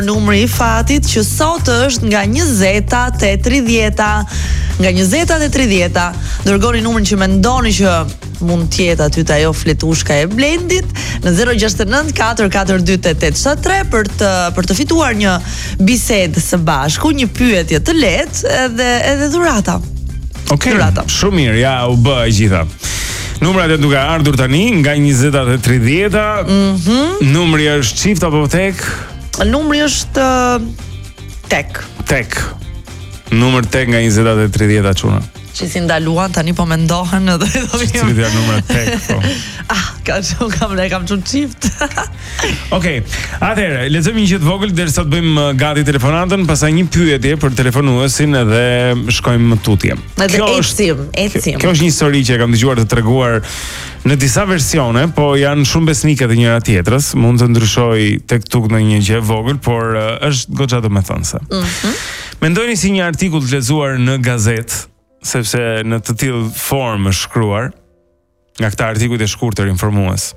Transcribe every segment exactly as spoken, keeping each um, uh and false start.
Numri i fatit që sot është nga njëzeta te tridhjeta. Nga njëzeta te tridhjeta. Dërgoni numrin që mendoni që mund tjetë aty të ajo fletushka e Blendit në zero gjasht e nënt katër katër dy tetë tetë shtat tre për të për të fituar një bisedë së bashku, një pyetje të lehtë edhe edhe dhurata. Okej. Okay. Shumë mirë, ja u bë e gjitha. Numrat e duke ardhur tani nga njëzeta te tridhjeta. Mhm. Numri është çift apo tek? Numri është uh, tek. Tek. Numër tek nga njëzeta te tridhjeta çuna. Që si ndaluan tani po mendohen edhe do vi. Cilët janë numrat tek po. Ah, kam shumë kam ne kam shumë çift. Okej. Atëherë, lexojmë një gjë të vogël derisa të bëjmë gati telefonatën, pastaj një pyetje për telefonuesin edhe shkojmë më tutje. Kjo është ecim. Kjo është një histori që e kam dëgjuar të treguar në disa versione, po janë shumë besnike të njëra tjetrës, mund të ndryshoj tek tuk në një gjë e vogël, por uh, është goxha domethënëse. Mhm. Mendojeni si një artikull të lexuar në gazetë, sepse në të tillë formë është shkruar nga këta artikujt e shkurtër informues.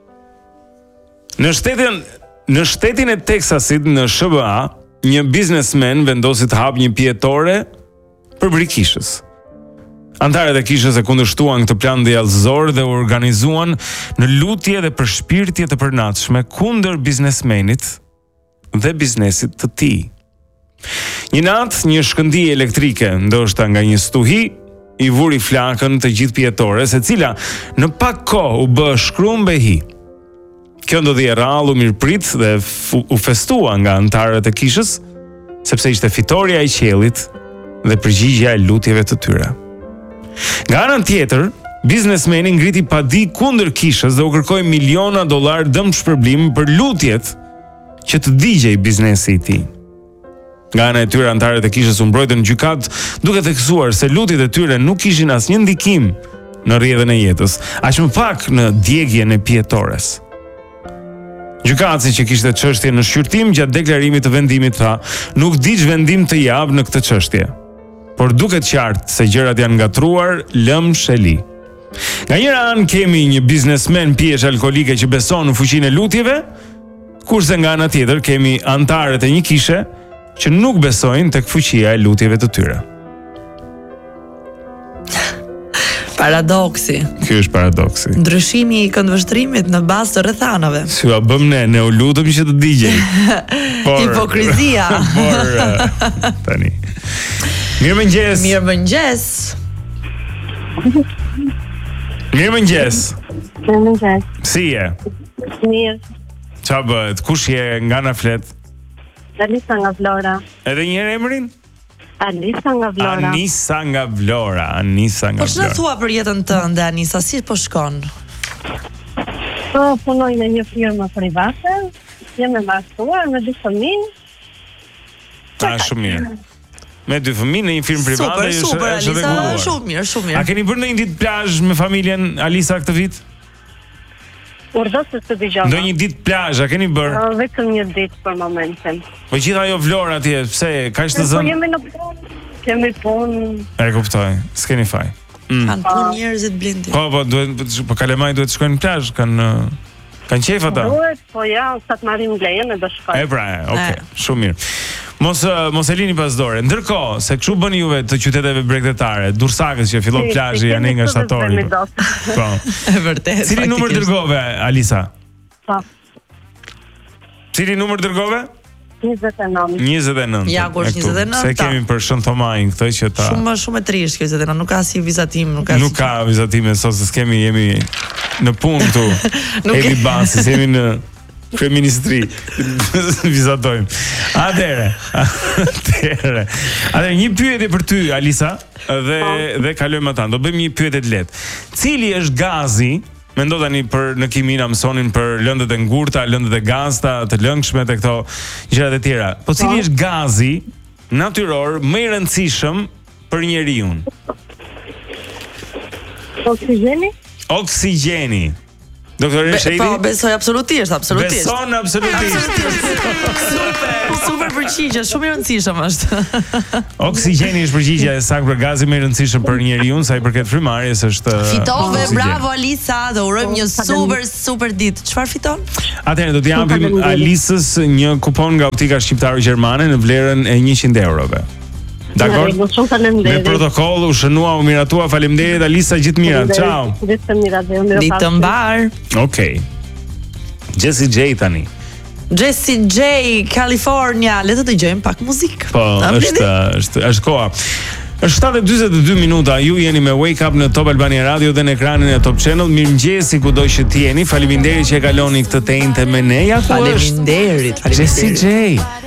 Në shtetin në shtetin e Teksasit në S B A, një biznesmen vendosi të hapë një pietore për brikishës. Antarët e kishës e kundërshtuan këtë plan djallëzor dhe u organizuan në lutje dhe përshpirtje të përnatshme kundër biznesmenit dhe biznesit të tij. Një natë, një shkëndijë elektrike, ndoshta nga një stuhi, i vuri flakën të gjithë pietores, e cila në pak kohë u bë shkrumbe hi. Kjo ndodhi e rrallë, u mirëprit dhe u festua nga antarët e kishës, sepse ishte fitoria e qiellit dhe përgjigjja e lutjeve të tyre. Nga anën tjetër, biznesmeni ngriti padi kundër kishës dhe u kërkoi miliona dollar dëmshpërblim për lutjet që të digjej biznesi i tij. Nga ana e tyre antarët e kishës u mbrojtën në gjykat duke theksuar se lutjet e tyre nuk kishin asnjë ndikim në rrjedhën e jetës, aq më pak në djegjen e pietores. Gjykatësi që kishte çështjen në shqyrtim gjatë deklarimit të vendimit tha, nuk di ç'vendim të jap në këtë çështje. Por duket qartë se gjërat janë ngatruar, lëm sheli. Nga njëra anë kemi një biznesmen pjesë alkolike që beson në fuqinë e lutjeve, kurse nga ana tjetër kemi antarët e një kishe që nuk besojnë tek fuqia e lutjeve të tyre. Paradoksi. Ky është paradoksi. Ndryshimi i këndvështrimit në bazë të rrethanave. Si ua bëm ne, ne u lutëm që të digjej. Por hipokrizia. Por uh, tani. Mirëmëngjes. Mirëmëngjes. Mirëmëngjes. Mirëmëngjes. Si je? Mirë. Çfarë bëhet? Kush je, nga na flet? Alisa nga Vlora. Edhe një herë emrin? Alisa nga Vlora. Anisa nga Vlora, Anisa nga po Vlora. Po ç'na thua për jetën tënde, Anisa, si po shkon? Po punoj në një firmë private, jam e martuar me dy fëmijë. Ta shumë mirë. Me dy fëmijë në një firmë private është super, është rregulluar. Shumë mirë, shumë mirë. A keni bërë ndonjë ditë plazh me familjen Alisa këtë vit? Urdhësë të dëgjova. Ndonjë ditë plazh a keni bërë? Uh, vetëm një ditë për momentin. Po gjithë ajo Vlora atje, pse kaq të zënë? Po jemi në punë, kemi punë. E kuptoj, s'keni faj. Mm. Kan punë njerëzit Blendi. Po, po, duhet, po kalemaj duhet të shkojnë në plazh, kanë kanë qejf ata. Duhet, po ja, sa të marrim lejen e do shkoj. E pra, okay, shumë mirë. Mos mos e lini pas dore. Ndërkohë, se kështu bën juve të qyteteve bregdetare, Dursakës që fillon plazhi janë nga shtatori. Po. E vërtet. Cili numër dërgove, Alisa? Po. Cili numër dërgove? njëzet e nëntë. njëzet e nëntë. Ja, kush njëzet e nëntë? Se kemi për Shën Thomajin këtë që ta. Shumë shumë e trisht kjo njëzet e nëntë, nuk ka si vizatim, nuk ka. Nuk ka vizatim, sot se kemi jemi në punë këtu. Evi Basi, jemi në Kryeministri. Vizatojmë. Atëre. Atëre. Atëre një pyetje për ty, Alisa, dhe dhe kalojmë ata. Do bëjmë një pyetje të lehtë. Cili është gazi? Mendo tani për në kimi na mësonin për lëndët e ngurta, lëndët e gazta, të lëngshme të këto gjërat e tjera. Po cili është gazi natyror më i rëndësishëm për njeriu? Oksigjeni? Oksigjeni. Doktor Shehidi? Po besoj absolutisht, absolutisht. Beson absolutisht. Super, super për përgjigje, shumë i rëndësishëm është. Oksigjeni është përgjigjja e saktë për gazin më i rëndësishëm për njeriu, sa i përket frymarrjes është Fitove, oksigjen. bravo Alisa, do urojmë një super super ditë. Çfarë fiton? Atëherë do t'i japim Alisës një kupon nga Optika Shqiptare Gjermane në vlerën e njëqind eurove. Dakor? Me protokoll u shënua, u miratua. Faleminderit Alisa, gjithë mirat. Ciao. Gjithë mirat dhe mirë. Ditë të mbar. Okej. Jessie J tani. Jessie J, California. Le të dëgjojmë pak muzikë. Po, është është është koha. Është shtatë e dyzet e dy minuta. Ju jeni me Wake Up në Top Albania Radio dhe në ekranin e Top Channel. Mirëmëngjesi kudo që jeni. Faleminderit që e kaloni këtë të enjte me ne. Ja ku është Faleminderit, faleminderit. Jessie J.